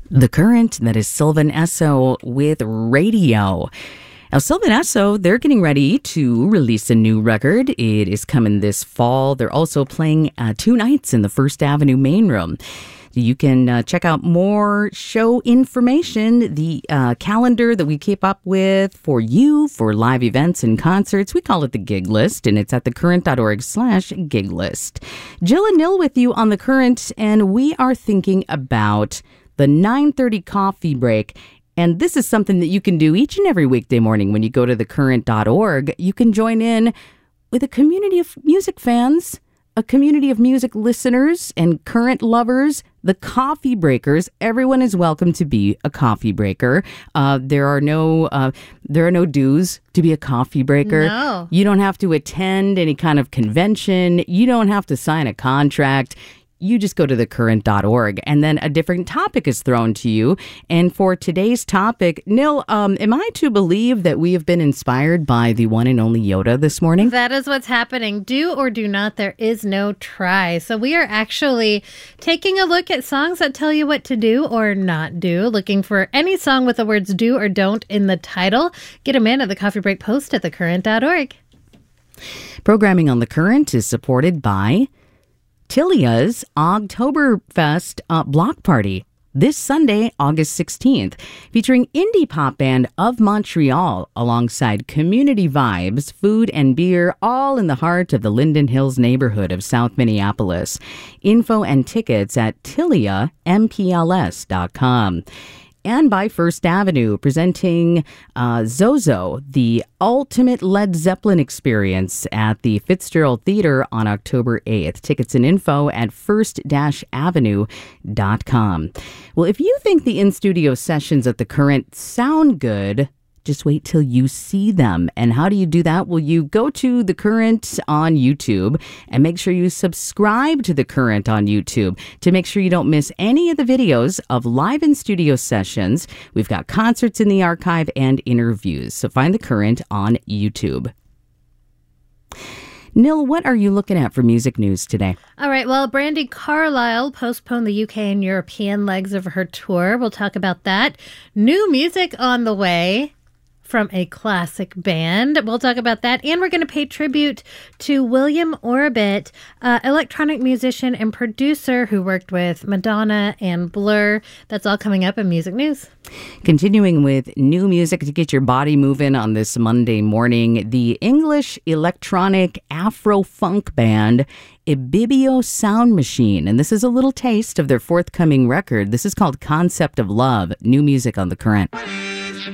The Current, that is Sylvan Esso with Radio. Now, Sylvan Esso, they're getting ready to release a new record. It is coming this fall. They're also playing 2 nights in the First Avenue main room. You can check out more show information, the calendar that we keep up with for you for live events and concerts. We call it the gig list, and it's at thecurrent.org/gig list. Jill and Nil with you on The Current, and we are thinking about the 9:30 coffee break. And this is something that you can do each and every weekday morning when you go to thecurrent.org. You can join in with a community of music fans, a community of music listeners and current lovers, the coffee breakers. Everyone is welcome to be a coffee breaker. There are no dues to be a coffee breaker. No. You don't have to attend any kind of convention. You don't have to sign a contract. You just go to thecurrent.org, and then a different topic is thrown to you. And for today's topic, Nil, am I to believe that we have been inspired by the one and only Yoda this morning? That is what's happening. Do or do not, there is no try. So we are actually taking a look at songs that tell you what to do or not do, looking for any song with the words do or don't in the title. Get them in at the Coffee Break Post at thecurrent.org. Programming on The Current is supported by Tilia's Oktoberfest Block Party this Sunday, August 16th, featuring indie pop band of Montreal alongside community vibes, food and beer, all in the heart of the Linden Hills neighborhood of South Minneapolis. Info and tickets at tiliampls.com. And by First Avenue, presenting Zozo, the ultimate Led Zeppelin experience at the Fitzgerald Theater on October 8th. Tickets and info at first-avenue.com. Well, if you think the in-studio sessions at The Current sound good, just wait till you see them. And how do you do that? Well, you go to The Current on YouTube and make sure you subscribe to The Current on YouTube to make sure you don't miss any of the videos of live in-studio sessions. We've got concerts in the archive and interviews. So find The Current on YouTube. Nil, what are you looking at for music news today? All right. Well, Brandi Carlile postponed the UK and European legs of her tour. We'll talk about that. New music on the way from a classic band. We'll talk about that. And we're going to pay tribute to William Orbit, electronic musician and producer who worked with Madonna and Blur. That's all coming up in Music News. Continuing with new music to get your body moving on this Monday morning, the English electronic Afro-funk band Ibibio Sound Machine. And this is a little taste of their forthcoming record. This is called Concept of Love. New music on The Current.